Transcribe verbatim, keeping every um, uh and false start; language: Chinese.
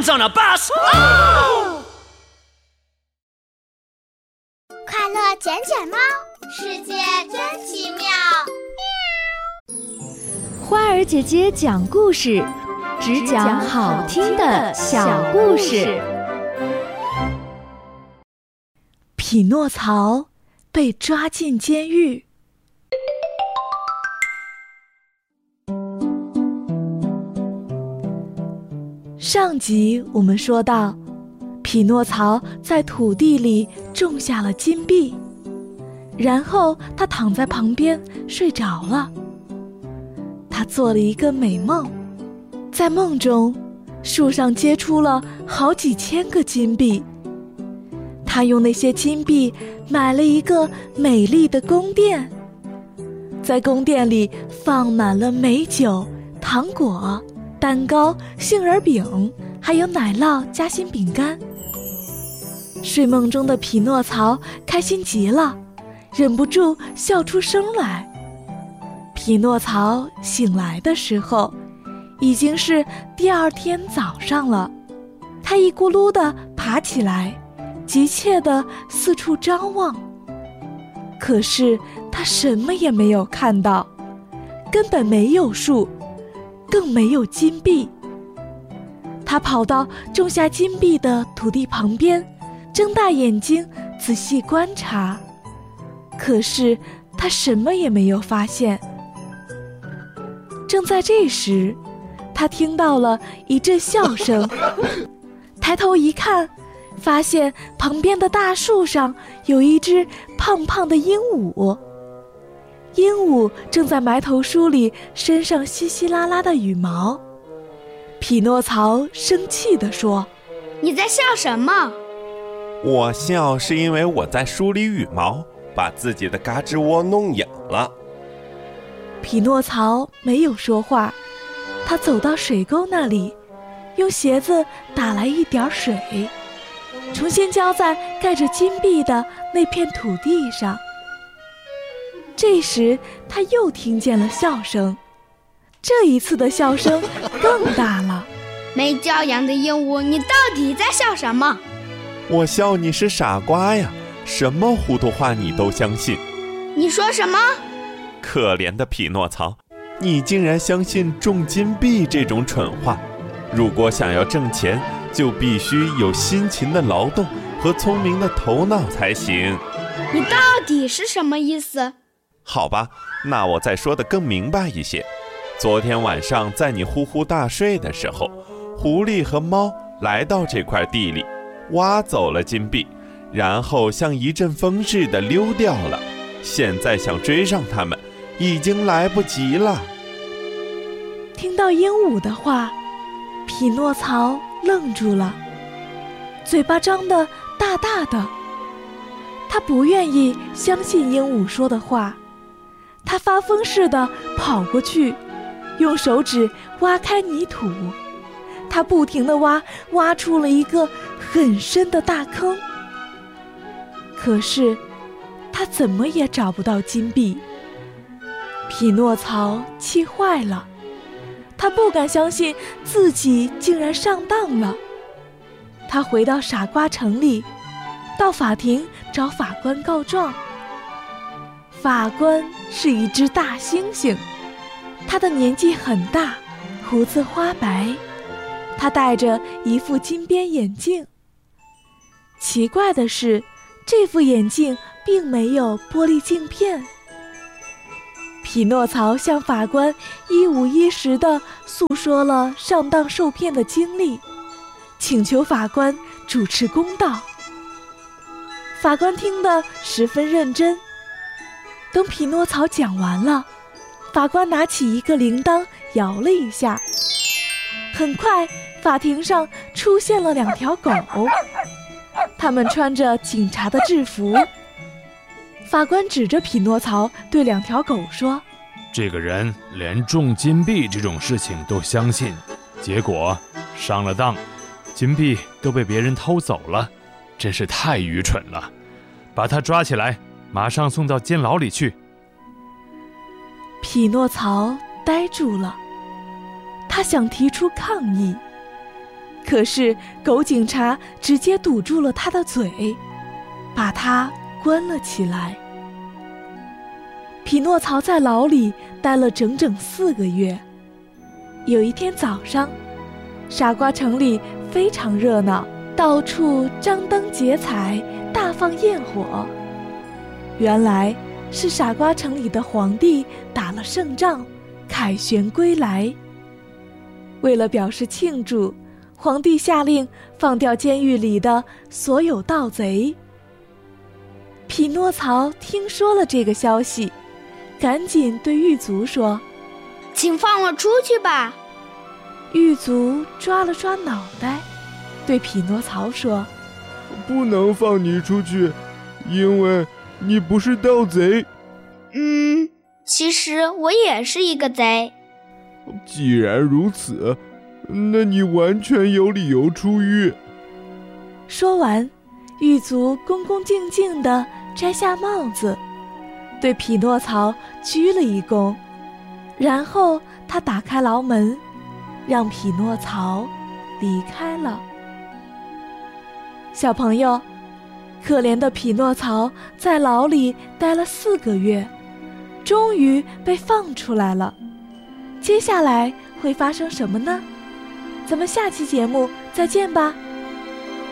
上了 bus。 快乐捡捡猫，世界真奇妙。 花儿姐姐讲故事，只讲好听的小故事。 匹诺曹被抓进监狱。上集我们说到，匹诺曹在土地里种下了金币，然后他躺在旁边睡着了。他做了一个美梦，在梦中，树上结出了好几千个金币。他用那些金币买了一个美丽的宫殿，在宫殿里放满了美酒、糖果、蛋糕、杏仁饼，还有奶酪夹心饼干。睡梦中的匹诺曹开心极了，忍不住笑出声来。匹诺曹醒来的时候，已经是第二天早上了。他一咕噜地爬起来，急切地四处张望。可是他什么也没有看到，根本没有树，更没有金币。他跑到种下金币的土地旁边，睁大眼睛仔细观察，可是他什么也没有发现。正在这时，他听到了一阵笑声，抬头一看，发现旁边的大树上有一只胖胖的鹦鹉。鹦鹉正在埋头梳理身上稀稀拉拉的羽毛。匹诺曹生气地说：“ 你在笑什么？”“ 我笑是因为我在梳理羽毛，把自己的嘎吱窝弄痒了。” 匹诺曹没有说话，他走到水沟那里，用鞋子打来一点水，重新浇在盖着金币的那片土地上。这时他又听见了笑声，这一次的笑声更大了。 “没教养的鹦鹉，你到底在笑什么？”“ 我笑你是傻瓜呀，什么糊涂话你都相信。”“ 你说什么？”“ 可怜的匹诺曹，你竟然相信种金币这种蠢话。如果想要挣钱，就必须有辛勤的劳动和聪明的头脑才行。”“ 你到底是什么意思？”“ 好吧，那我再说得更明白一些。昨天晚上在你呼呼大睡的时候，狐狸和猫来到这块地里，挖走了金币，然后像一阵风似的溜掉了。现在想追上他们，已经来不及了。” 听到鹦鹉的话，匹诺曹愣住了，嘴巴张得大大的。他不愿意相信鹦鹉说的话，他发疯似的跑过去，用手指挖开泥土。他不停地挖，挖出了一个很深的大坑。可是他怎么也找不到金币。匹诺曹气坏了，他不敢相信自己竟然上当了。他回到傻瓜城里，到法庭找法官告状。法官是一只大猩猩，他的年纪很大，胡子花白，他戴着一副金边眼镜。奇怪的是，这副眼镜并没有玻璃镜片。匹诺曹向法官一五一十地诉说了上当受骗的经历，请求法官主持公道。法官听得十分认真。等匹诺曹讲完了，法官拿起一个铃铛摇了一下，很快法庭上出现了两条狗，他们穿着警察的制服。法官指着匹诺曹对两条狗说：“ 这个人连种金币这种事情都相信，结果上了当，金币都被别人偷走了，真是太愚蠢了。把他抓起来，马上送到监牢里去。” 匹诺曹呆住了，他想提出抗议， 可是狗警察直接堵住了他的嘴，把他关了起来。匹诺曹在牢里待了整整四个月。有一天早上，傻瓜城里非常热闹，到处张灯结彩，大放焰火。原来是傻瓜城里的皇帝打了胜仗，凯旋归来。为了表示庆祝，皇帝下令放掉监狱里的所有盗贼。匹诺曹听说了这个消息，赶紧对狱卒说：“ 请放我出去吧。” 狱卒抓了抓脑袋，对匹诺曹说：“ 不能放你出去，因为你不是盗贼。”“ 嗯，其实我也是一个贼。”“ 既然如此，那你完全有理由出狱。” 说完，狱卒恭恭敬敬地摘下帽子，对匹诺曹鞠了一躬，然后他打开牢门，让匹诺曹离开了。小朋友，可怜的匹诺曹在牢里待了四个月，终于被放出来了。接下来会发生什么呢？咱们下期节目再见吧。